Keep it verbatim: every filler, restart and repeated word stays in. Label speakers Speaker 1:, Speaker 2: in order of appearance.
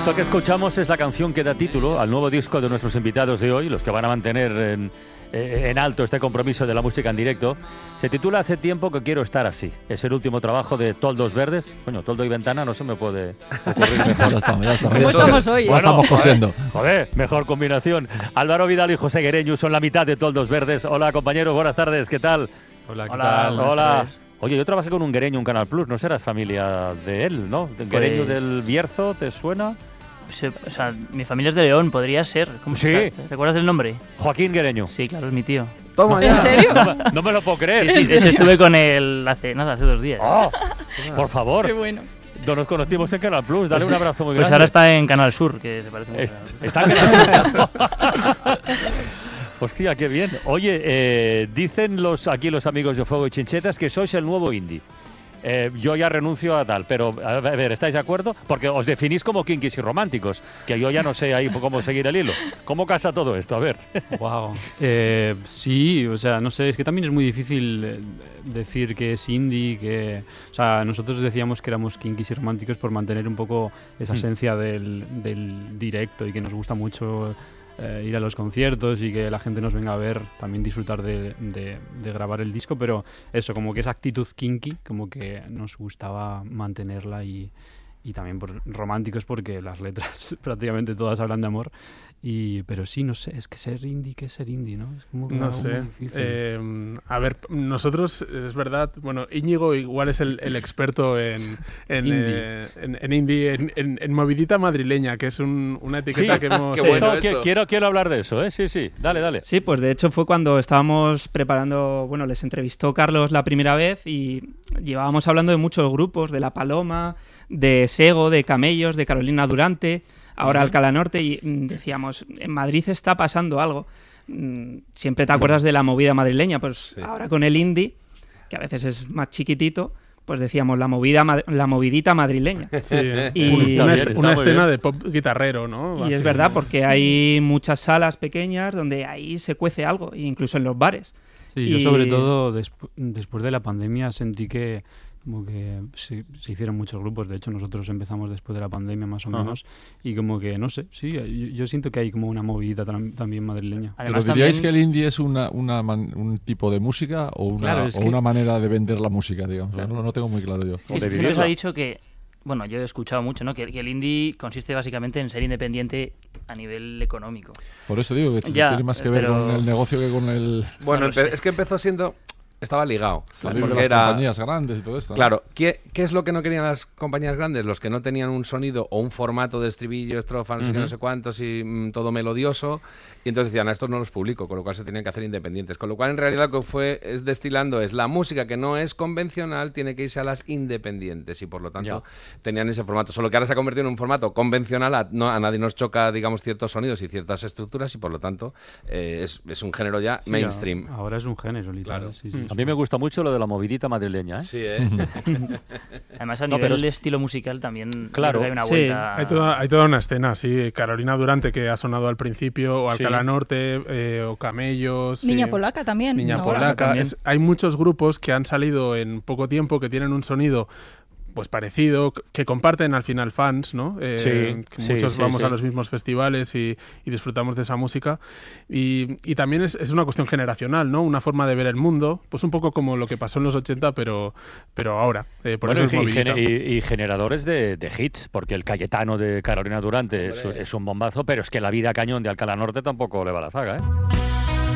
Speaker 1: Esto que escuchamos es la canción que da título al nuevo disco de nuestros invitados de hoy, los que van a mantener en, en alto este compromiso de la música en directo. Se titula Hace tiempo que quiero estar así. Es el último trabajo de Toldos Verdes. Coño, Toldo y Ventana no se me puede ocurrir mejor.
Speaker 2: Ya estamos, ya estamos.
Speaker 3: ¿Cómo estamos hoy?
Speaker 2: Ya
Speaker 1: Bueno,
Speaker 2: estamos cosiendo.
Speaker 1: Joder, joder, mejor combinación. Álvaro Vidal y José Guereñu son la mitad de Toldos Verdes. Hola, compañeros, buenas tardes, ¿qué tal?
Speaker 4: Hola, ¿qué
Speaker 1: Hola,
Speaker 4: tal?
Speaker 1: hola. Oye, yo trabajé con un guereño en Canal Plus, no serás familia de él, ¿no? ¿De guereño
Speaker 4: Pues-
Speaker 1: del Bierzo, te suena?
Speaker 4: Se- o sea, mi familia es de León, podría ser. ¿Cómo
Speaker 1: Sí.
Speaker 4: se- ¿Te acuerdas del nombre?
Speaker 1: Joaquín Guereño.
Speaker 4: Sí, claro, es mi tío.
Speaker 2: Toma
Speaker 3: ¿En
Speaker 2: ya.
Speaker 3: serio?
Speaker 1: No, me- no me lo puedo creer.
Speaker 4: Sí, sí, de hecho estuve con él hace, nada, hace dos días.
Speaker 1: Oh, por favor,
Speaker 3: Qué bueno.
Speaker 1: no nos conocimos en Canal Plus, dale un abrazo muy
Speaker 4: Pues
Speaker 1: grande.
Speaker 4: ahora está en Canal Sur, que se parece mucho.
Speaker 1: Est- Está en Canal Plus. Hostia, qué bien. Oye, eh, dicen los aquí los amigos de Fuego y Chinchetas que sois el nuevo indie. Eh, yo ya renuncio a tal, pero a ver, ¿estáis de acuerdo? Porque os definís como kinkis y románticos, que yo ya no sé ahí cómo seguir el hilo. ¿Cómo casa todo esto? A ver.
Speaker 5: Wow. Eh, sí, o sea, no sé, es que también es muy difícil eh, decir que es indie, que... O sea, nosotros decíamos que éramos kinkis y románticos por mantener un poco esa
Speaker 1: Mm.
Speaker 5: esencia del, del directo y que nos gusta mucho eh, ir a los conciertos y que la gente nos venga a ver, también disfrutar de, de- de grabar el disco, pero eso, como que esa actitud kinky, como que nos gustaba mantenerla y... Y también por románticos porque las letras prácticamente todas hablan de amor. Y, pero sí, no sé, es que ser indie, ¿qué es ser indie, no? Es como que
Speaker 6: No
Speaker 5: algo
Speaker 6: sé.
Speaker 5: muy difícil.
Speaker 6: Eh, a ver, nosotros, es verdad, bueno, Íñigo igual es el, el experto en, en,
Speaker 5: Indie.
Speaker 6: eh, en, en indie, en, en- en movidita madrileña, que es un- una etiqueta
Speaker 1: Sí,
Speaker 6: que hemos...
Speaker 7: Qué bueno
Speaker 1: Esto,
Speaker 7: eso.
Speaker 1: qui- quiero, quiero hablar de eso, ¿eh? Sí, sí, dale, dale.
Speaker 8: Sí, pues de hecho fue cuando estábamos preparando, bueno, les entrevistó Carlos la primera vez y llevábamos hablando de muchos grupos, de La Paloma, de Sego, de Camellos, de Carolina Durante, ahora Alcalá Norte, y mm, decíamos, en Madrid está pasando algo. Mm, Siempre te acuerdas de la movida madrileña, pues
Speaker 7: Sí.
Speaker 8: ahora con el indie, que a veces es más chiquitito, pues decíamos la movida ma- la movidita madrileña.
Speaker 6: Sí,
Speaker 8: Y-
Speaker 6: una,
Speaker 1: Está
Speaker 6: est-
Speaker 1: bien, está
Speaker 6: una
Speaker 1: muy
Speaker 6: escena
Speaker 1: bien.
Speaker 6: de pop guitarrero, ¿no?
Speaker 8: Y
Speaker 6: Así.
Speaker 8: es verdad, porque hay muchas salas pequeñas donde ahí se cuece algo, incluso en los bares.
Speaker 5: Sí, yo
Speaker 8: y-
Speaker 5: sobre todo despu- después de la pandemia sentí que como que se, se hicieron muchos grupos. De hecho, nosotros empezamos después de la pandemia más o
Speaker 1: Ajá.
Speaker 5: menos. Y como que, no sé, sí, yo, yo siento que hay como una movidita tam- también madrileña.
Speaker 2: ¿Pero
Speaker 4: Además,
Speaker 2: diríais
Speaker 4: también,
Speaker 2: que el indie es una, una man- un tipo de música o una,
Speaker 5: Claro, es
Speaker 2: o
Speaker 5: que-
Speaker 2: una manera de vender la música, digamos? No, no tengo muy claro yo.
Speaker 4: es que
Speaker 1: de
Speaker 4: siempre se
Speaker 1: vivirla.
Speaker 4: ha dicho que, bueno, yo he escuchado mucho, ¿no? Que, que el indie consiste básicamente en ser independiente a nivel económico.
Speaker 2: Por eso digo que
Speaker 4: Ya,
Speaker 2: tiene más que ver
Speaker 4: pero-
Speaker 2: con el negocio que con el...
Speaker 7: Bueno,
Speaker 4: No lo
Speaker 7: empe-
Speaker 4: sé.
Speaker 7: es que empezó siendo... Estaba ligado.
Speaker 2: Claro,
Speaker 7: porque
Speaker 2: las
Speaker 7: era...
Speaker 2: compañías grandes y todo esto. ¿no?
Speaker 7: Claro, ¿qué, ¿qué es lo que no querían las compañías grandes? Los que no tenían un sonido o un formato de estribillo, estrofa, no sé qué, no sé cuántos y mm, todo melodioso. Y entonces decían, a estos no los publico, con lo cual se tenían que hacer independientes. Con lo cual, en realidad, lo que fue es destilando es la música que no es convencional, tiene que irse a las independientes. Y por lo tanto, tenían ese formato. Solo que ahora se ha convertido en un formato convencional, a, no, a nadie nos choca, digamos, ciertos sonidos y ciertas estructuras. Y por lo tanto, eh, es, es un género ya
Speaker 5: Sí,
Speaker 7: mainstream.
Speaker 5: a- Ahora es un género, literal.
Speaker 7: Claro.
Speaker 5: Sí, sí,
Speaker 1: A mí me gusta mucho lo de la movidita madrileña, ¿eh?
Speaker 7: Sí, ¿eh?
Speaker 4: Además, a
Speaker 1: No,
Speaker 4: nivel
Speaker 1: pero es-
Speaker 4: de estilo musical también yo
Speaker 1: Claro.
Speaker 4: creo que hay una
Speaker 8: Sí.
Speaker 4: vuelta...
Speaker 6: Hay toda, hay toda una escena, sí. Carolina Durante, que ha sonado al principio, o Alcalá
Speaker 1: Sí.
Speaker 6: Norte, eh, o Camellos.
Speaker 3: Niña
Speaker 6: sí.
Speaker 3: Polaca también.
Speaker 6: Niña
Speaker 3: ahora.
Speaker 6: Polaca.
Speaker 4: también.
Speaker 6: Es- hay muchos grupos que han salido en poco tiempo, que tienen un sonido pues parecido, c- que comparten al final fans, ¿no? Eh,
Speaker 1: Sí,
Speaker 6: que
Speaker 1: sí,
Speaker 6: muchos
Speaker 1: sí,
Speaker 6: vamos
Speaker 1: sí.
Speaker 6: a los mismos festivales y, y disfrutamos de esa música. Y, y también es, es una cuestión generacional, ¿no? Una forma de ver el mundo, pues un poco como lo que pasó en los ochenta, pero, pero ahora. Eh, por
Speaker 1: Bueno,
Speaker 6: eso es
Speaker 1: y,
Speaker 6: movidita.
Speaker 1: gene- y- y generadores de, de hits, porque el Cayetano de Carolina Durante es, es un bombazo, pero es que la vida cañón de Alcalá Norte tampoco le va la zaga, ¿eh?